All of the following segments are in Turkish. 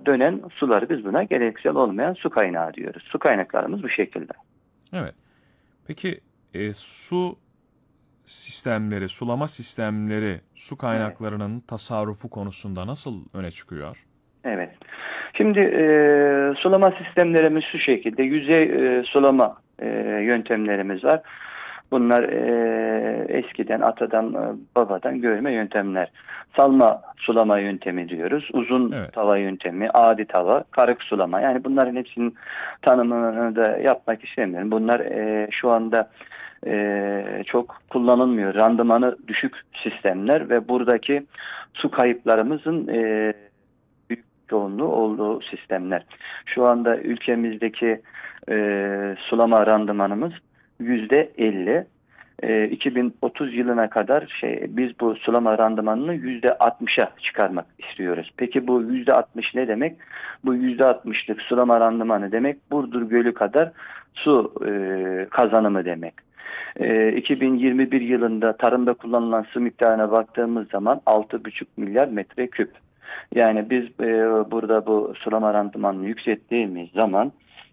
dönen suları biz buna geleneksel olmayan su kaynağı diyoruz. Su kaynaklarımız bu şekilde. Evet. Peki su sistemleri, sulama sistemleri, su Evet. kaynaklarının tasarrufu konusunda nasıl öne çıkıyor? Evet. Şimdi sulama sistemlerimiz şu şekilde. Yüzey sulama yöntemlerimiz var. Bunlar eskiden atadan babadan görme yöntemler. Salma sulama yöntemi diyoruz. Uzun Evet. tava yöntemi, adi tava, karık sulama. Yani bunların hepsinin tanımını da yapmak istemiyorum. Bunlar şu anda çok kullanılmıyor. Randımanı düşük sistemler ve buradaki su kayıplarımızın büyük çoğunluğu olduğu sistemler. Şu anda ülkemizdeki sulama randımanımız %50. 2030 yılına kadar biz bu sulama randımanını %60'a çıkarmak istiyoruz. Peki bu %60 ne demek? Bu %60'lık sulama randımanı demek Burdur Gölü kadar su kazanımı demek. 2021 yılında tarımda kullanılan su miktarına baktığımız zaman 6,5 milyar metreküp. Yani biz burada bu sulama randımanını yükselttiğimiz zaman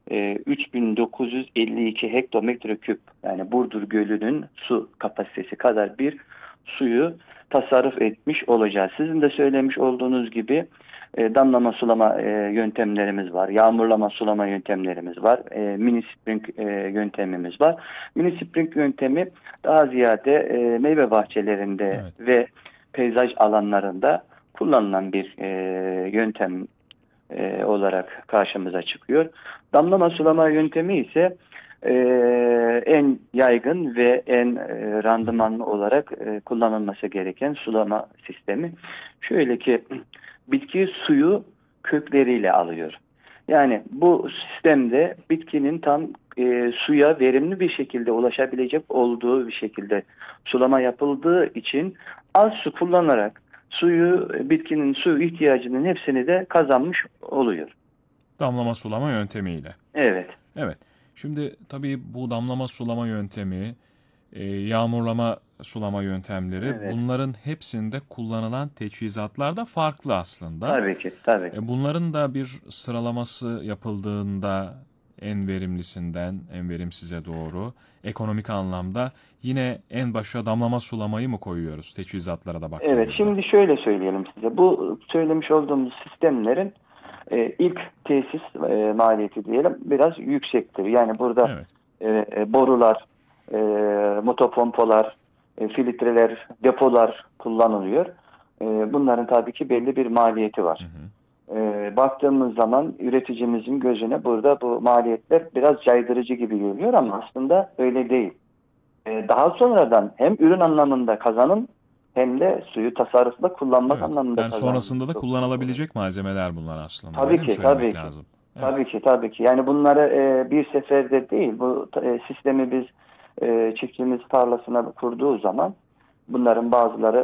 3952 hektometre küp, yani Burdur Gölü'nün su kapasitesi kadar bir suyu tasarruf etmiş olacağız. Sizin de söylemiş olduğunuz gibi damlama sulama yöntemlerimiz var. Yağmurlama sulama yöntemlerimiz var. Mini spring yöntemimiz var. Mini spring yöntemi daha ziyade meyve bahçelerinde Evet. ve peyzaj alanlarında kullanılan bir yöntem olarak karşımıza çıkıyor. Damlama sulama yöntemi ise en yaygın ve en Hı hı. randımanlı olarak kullanılması gereken sulama sistemi. Şöyle ki bitki suyu kökleriyle alıyor. Yani bu sistemde bitkinin tam suya verimli bir şekilde ulaşabilecek olduğu bir şekilde sulama yapıldığı için az su kullanarak bitkinin su ihtiyacının hepsini de kazanmış oluyor. Damlama sulama yöntemiyle. Evet, Evet. Şimdi tabii bu damlama sulama yöntemi, yağmurlama sulama yöntemleri, evet. bunların hepsinde kullanılan teçhizatlar da farklı aslında. Tabii ki, tabii ki. Bunların da bir sıralaması yapıldığında en verimlisinden en verimsize doğru ekonomik anlamda yine en başa damlama sulamayı mı koyuyoruz teçhizatlara da Evet, baktığımızda? şimdi şöyle söyleyelim size. Bu söylemiş olduğumuz sistemlerin ilk tesis maliyeti diyelim biraz yüksektir. Yani burada Evet. borular, e, motopompalar, filtreler, depolar kullanılıyor. Bunların tabii ki belli bir maliyeti Hı var. hı. Baktığımız zaman üreticimizin gözüne burada bu maliyetler biraz caydırıcı gibi geliyor ama aslında öyle değil. Daha sonradan hem ürün anlamında kazanım hem de suyu tasarrufla kullanmak Evet. anlamında Yani kazanım sonrasında da çok büyük oluyor. kullanılabilecek malzemeler bunlar aslında. Tabii Öyle mi ki, söylemek tabii ki. lazım? Evet. Tabii ki, tabii ki. Yani bunları bir seferde değil, bu sistemi biz çiftçimiz tarlasına kurduğu zaman bunların bazıları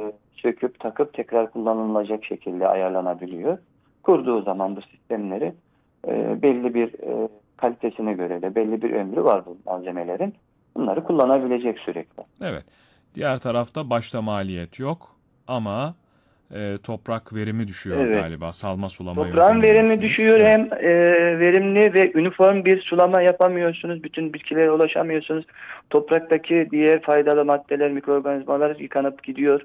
söküp takıp tekrar kullanılacak şekilde ayarlanabiliyor. Kurduğu zaman bu sistemleri belli bir kalitesine göre de belli bir ömrü var bu malzemelerin. Bunları kullanabilecek sürekli. Evet. Diğer tarafta başta maliyet yok ama toprak verimi düşüyor Evet. galiba. Salma sulama Toprağın yöntemi verimi demiştiniz. düşüyor, Evet. hem verimli ve üniform bir sulama yapamıyorsunuz. Bütün bitkilere ulaşamıyorsunuz. Topraktaki diğer faydalı maddeler, mikroorganizmalar yıkanıp gidiyor.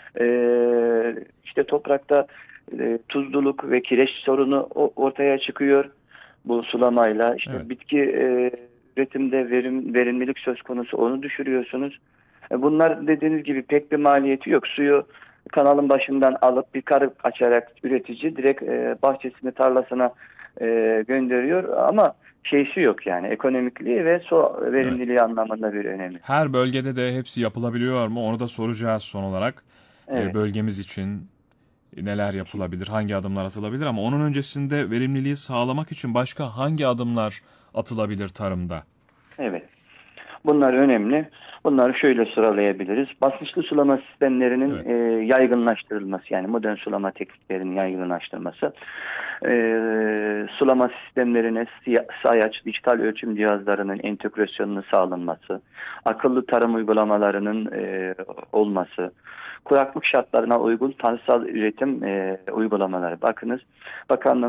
İşte toprakta tuzluluk ve kireç sorunu ortaya çıkıyor bu sulamayla. Evet. İşte bitki üretimde verimlilik söz konusu, onu düşürüyorsunuz. Bunlar dediğiniz gibi pek bir maliyeti yok. Suyu kanalın başından alıp bir karı açarak üretici direkt bahçesine, tarlasına gönderiyor ama şeysi yok, yani ekonomikliği ve su Evet. verimliliği anlamında bir önemi. Her bölgede de hepsi yapılabiliyor mu? Onu da soracağız son olarak. Evet. Bölgemiz için neler yapılabilir, hangi adımlar atılabilir ama onun öncesinde verimliliği sağlamak için başka hangi adımlar atılabilir tarımda? Evet. Bunlar önemli. Bunları şöyle sıralayabiliriz. Basınçlı sulama sistemlerinin Evet. yaygınlaştırılması, yani modern sulama tekniklerinin yaygınlaştırılması. Sulama sistemlerine sayaç, dijital ölçüm cihazlarının entegrasyonunu sağlanması, akıllı tarım uygulamalarının olması, kuraklık şartlarına uygun tarımsal üretim uygulamaları. Bakınız, bakanlığımız